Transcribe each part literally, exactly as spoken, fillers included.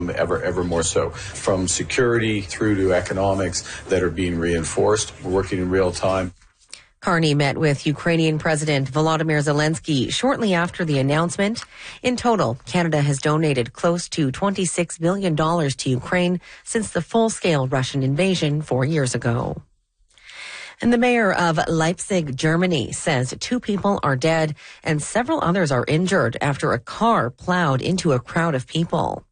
ever, ever more so. From security through to economics that are being reinforced. We're working in real time. Carney met with Ukrainian President Volodymyr Zelensky shortly after the announcement. In total, Canada has donated close to twenty-six billion dollars to Ukraine since the full-scale Russian invasion four years ago. And the mayor of Leipzig, Germany, says two people are dead and several others are injured after a car plowed into a crowd of people.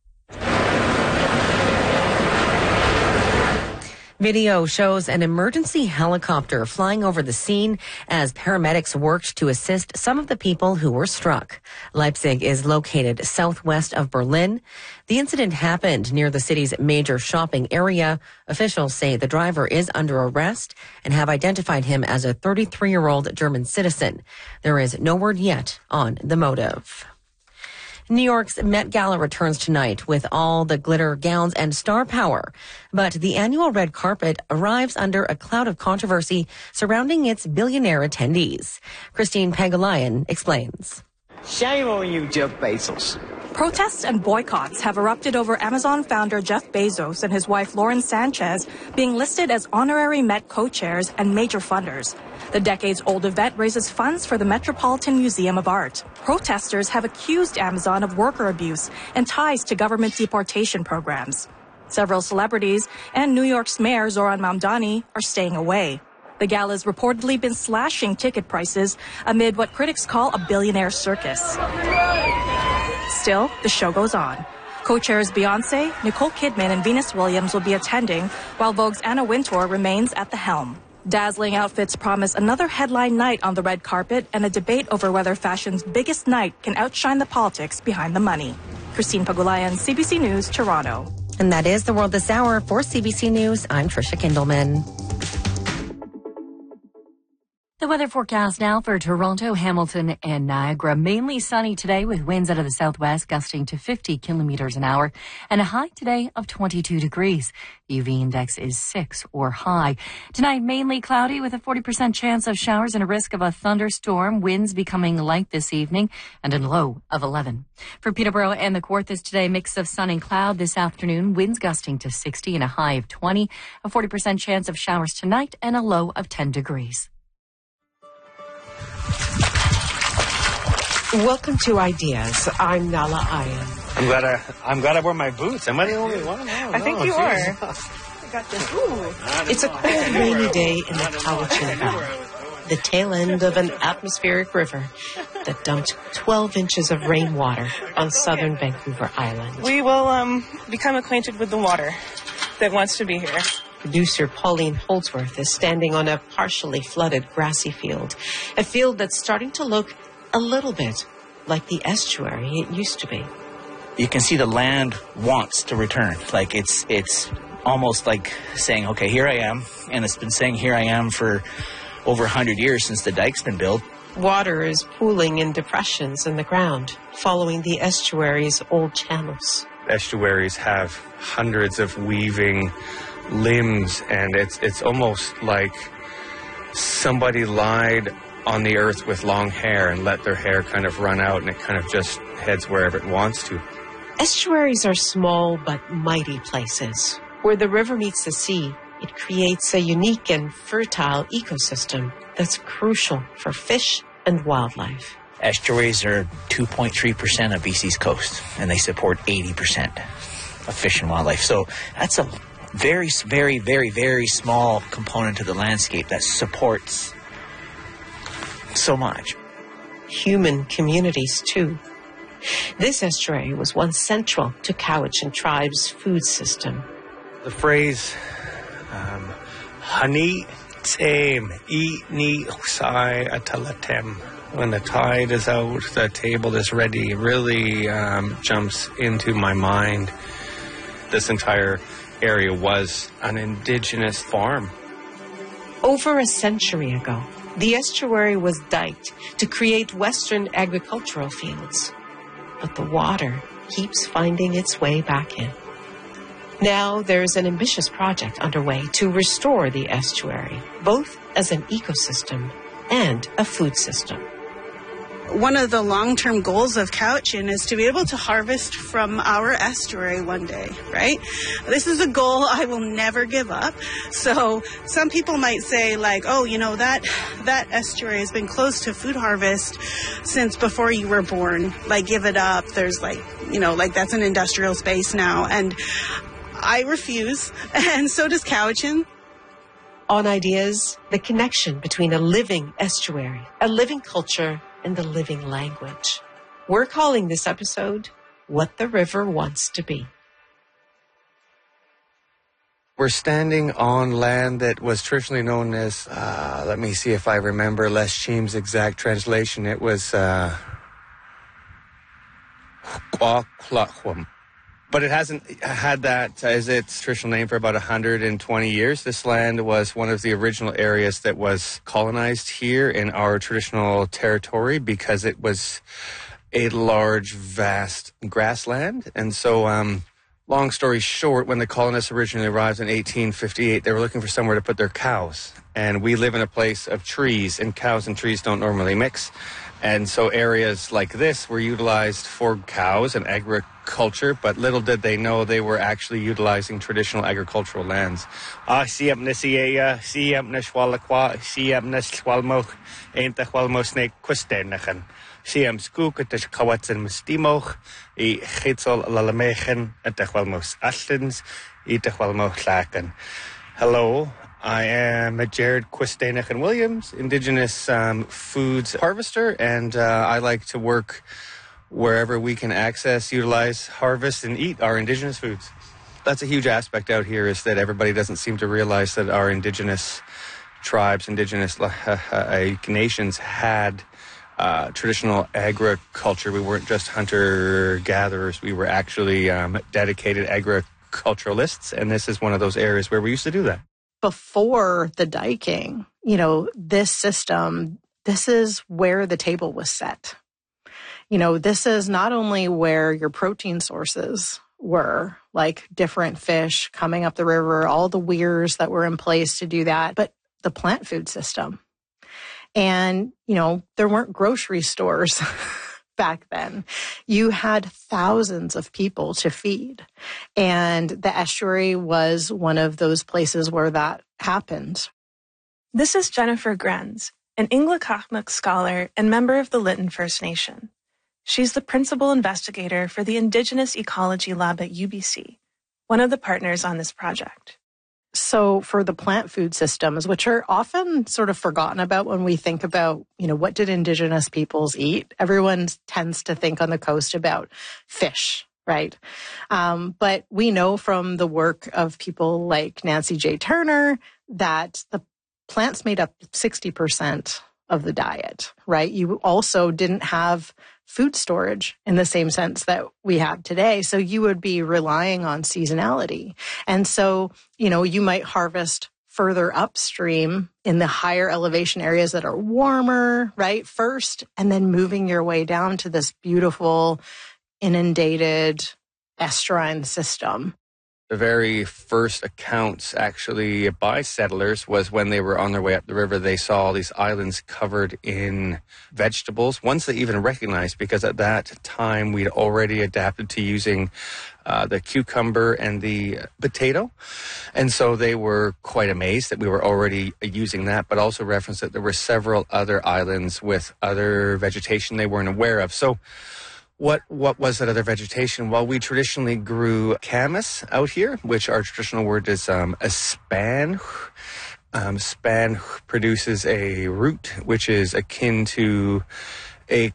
Video shows an emergency helicopter flying over the scene as paramedics worked to assist some of the people who were struck. Leipzig is located southwest of Berlin. The incident happened near the city's major shopping area. Officials say the driver is under arrest and have identified him as a thirty-three-year-old German citizen. There is no word yet on the motive. New York's Met Gala returns tonight with all the glitter, gowns, and star power. But the annual red carpet arrives under a cloud of controversy surrounding its billionaire attendees. Christine Pagulayan explains. Shame on you, Jeff Bezos. Protests and boycotts have erupted over Amazon founder Jeff Bezos and his wife Lauren Sanchez being listed as honorary Met co-chairs and major funders. The decades-old event raises funds for the Metropolitan Museum of Art. Protesters have accused Amazon of worker abuse and ties to government deportation programs. Several celebrities and New York's Mayor Zoran Mamdani are staying away. The gala's reportedly been slashing ticket prices amid what critics call a billionaire circus. Still, the show goes on. Co-chairs Beyoncé, Nicole Kidman, and Venus Williams will be attending, while Vogue's Anna Wintour remains at the helm. Dazzling outfits promise another headline night on the red carpet and a debate over whether fashion's biggest night can outshine the politics behind the money. Christine Pagulayan, C B C News, Toronto. And that is the world this hour. For C B C News, I'm Trisha Kindleman. The weather forecast now for Toronto, Hamilton, and Niagara. Mainly sunny today with winds out of the southwest gusting to fifty kilometers an hour and a high today of twenty-two degrees. The U V index is six or high. Tonight, mainly cloudy with a forty percent chance of showers and a risk of a thunderstorm. Winds becoming light this evening and a low of eleven. For Peterborough and the Kawarthas today, mix of sun and cloud this afternoon. Winds gusting to sixty and a high of twenty. A forty percent chance of showers tonight and a low of ten degrees. Welcome to Ideas. I'm Nala Ayan. I'm glad I, I'm glad I wore my boots. Am I the only one? No, I think no, you geez. are. I got this. Ooh. It's a cold, rainy day in the Cowichan Valley, the tail end of an atmospheric river that dumped twelve inches of rainwater on southern Vancouver Island. We will um, become acquainted with the water that wants to be here. Producer Pauline Holdsworth is standing on a partially flooded grassy field, a field that's starting to look a little bit like the estuary it used to be. You can see the land wants to return. Like it's it's almost like saying, okay, here I am. And it's been saying here I am for over one hundred years since the dike's been built. Water is pooling in depressions in the ground, following the estuary's old channels. Estuaries have hundreds of weaving limbs, and it's it's almost like somebody lied on the earth with long hair and let their hair kind of run out, and it kind of just heads wherever it wants to. Estuaries are small but mighty places. Where the river meets the sea, it creates a unique and fertile ecosystem that's crucial for fish and wildlife. Estuaries are two point three percent of B C's coast, and they support eighty percent of fish and wildlife. So that's a very, very, very, very small component of the landscape that supports so much. Human communities, too. This estuary was once central to Cowichan tribe's food system. The phrase, um, Hani Tsem, E Ni Sai Atalatem. When the tide is out, the table is ready, really um, jumps into my mind. This entire area was an indigenous farm. Over a century ago, the estuary was diked to create western agricultural fields. But the water keeps finding its way back in. Now there's an ambitious project underway to restore the estuary, both as an ecosystem and a food system. one of the long-term goals of Cowichan is to be able to harvest from our estuary one day, right? This is a goal I will never give up. So some people might say like, oh, you know, that that estuary has been closed to food harvest since before you were born. Like, give it up. There's like, you know, like that's an industrial space now. And I refuse. And so does Cowichan. On Ideas, the connection between a living estuary, a living culture, and the living language. We're calling this episode, What the River Wants to Be. We're standing on land that was traditionally known as, uh, let me see if I remember Les Chim's exact translation. It was, uh, Quaquaquam. But it hasn't had that as its traditional name for about one hundred twenty years. This land was one of the original areas that was colonized here in our traditional territory because it was a large, vast grassland. And so, um, long story short, when the colonists originally arrived in eighteen fifty-eight, they were looking for somewhere to put their cows. And we live in a place of trees, and cows and trees don't normally mix. And so areas like this were utilized for cows and agriculture, but little did they know they were actually utilizing traditional agricultural lands. Ah, siam nisiya, siam nishwalakwa, siam nishwalmoch, ain't the walmosnake kwistenachan. Siam skook at the kawatsen mustimoch, e chitsel lalamechen at the walmos ashlins, e the walmoch laken. Hello. I am Jared Kwistenachan Williams, Indigenous um, foods harvester, and uh, I like to work wherever we can access, utilize, harvest, and eat our Indigenous foods. That's a huge aspect out here, is that everybody doesn't seem to realize that our Indigenous tribes, Indigenous uh, nations had uh, traditional agriculture. We weren't just hunter-gatherers. We were actually um, dedicated agriculturalists, and this is one of those areas where we used to do that. Before the diking, you know, this system, this is where the table was set. You know, this is not only where your protein sources were, like different fish coming up the river, all the weirs that were in place to do that, but the plant food system. And, you know, there weren't grocery stores back then. You had thousands of people to feed. And the estuary was one of those places where that happened. This is Jennifer Grenz, an Inglakahmuk scholar and member of the Lytton First Nation. She's the principal investigator for the Indigenous Ecology Lab at U B C, one of the partners on this project. So for the plant food systems, which are often sort of forgotten about when we think about, you know, what did Indigenous peoples eat? Everyone tends to think on the coast about fish, right? Um, but we know from the work of people like Nancy J. Turner that the plants made up sixty percent of the diet, right? You also didn't have food storage in the same sense that we have today. So you would be relying on seasonality. And so, you know, you might harvest further upstream in the higher elevation areas that are warmer, right, first, and then moving your way down to this beautiful inundated estuarine system. The very first accounts actually by settlers was when they were on their way up the river. They saw all these islands covered in vegetables, ones they even recognized, because at that time we'd already adapted to using uh, the cucumber and the potato. And so they were quite amazed that we were already using that, but also referenced that there were several other islands with other vegetation they weren't aware of. So What what was that other vegetation? Well, we traditionally grew camas out here, which our traditional word is um, a span. Um, span produces a root, which is akin to a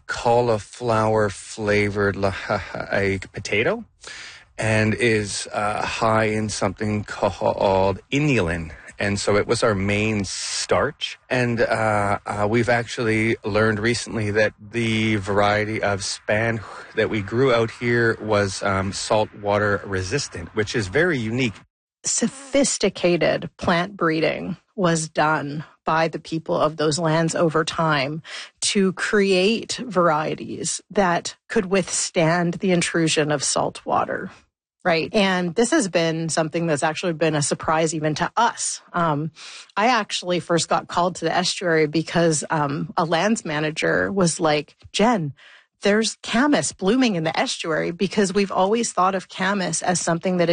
cauliflower-flavored a potato, and is uh, high in something called inulin. And so it was our main starch. And uh, uh, we've actually learned recently that the variety of span that we grew out here was um, saltwater resistant, which is very unique. Sophisticated plant breeding was done by the people of those lands over time to create varieties that could withstand the intrusion of salt water. right? And this has been something that's actually been a surprise even to us. Um, I actually first got called to the estuary because um, a lands manager was like, Jen, there's camas blooming in the estuary, because we've always thought of camas as something that